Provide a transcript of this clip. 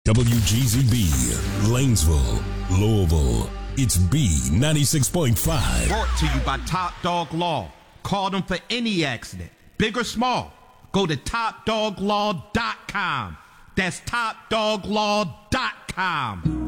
WGZB, Lanesville, Louisville. It's B96.5. Brought to you by Top Dog Law. Call them for any accident, big or small. Go to topdoglaw.com. That's topdoglaw.com.